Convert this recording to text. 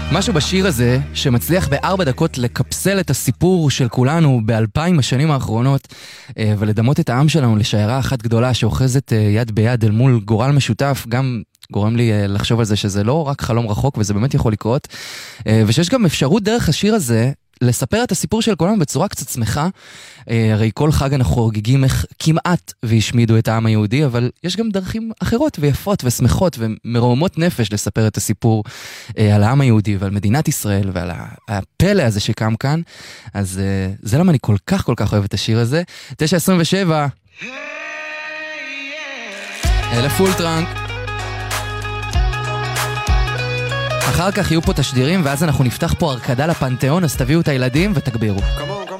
משהו בשיר הזה שמצליח ב4 דקות לקפסל את הסיפור של כולנו ב2000 השנים האחרונות ולדמות את העם שלנו לשיירה אחת גדולה שאוחזת יד ביד אל מול גורל משותף, גם גורם לי לחשוב על זה שזה לא רק חלום רחוק וזה באמת יכול לקרות, ושיש גם אפשרות דרך השיר הזה לספר את הסיפור של כולנו בצורה קצת שמחה. הרי כל חג אנחנו חוגגים איך כמעט והשמידו את העם היהודי, אבל יש גם דרכים אחרות ויפות ושמחות ומרוממות נפש לספר את הסיפור על העם היהודי ועל מדינת ישראל ועל הפלא הזה שקם כאן. אז זה למה אני כל כך אוהב את השיר הזה. 9:27 לפול טראנק. אחר כך יהיו פה תשדירים, ואז אנחנו נפתח פה ארקדה לפנתיאון, אז תביאו את הילדים ותגבירו.